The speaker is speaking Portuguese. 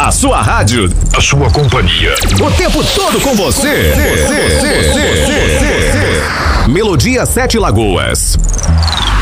A sua rádio, a sua companhia, o tempo todo com você. Melodia 7 Lagoas.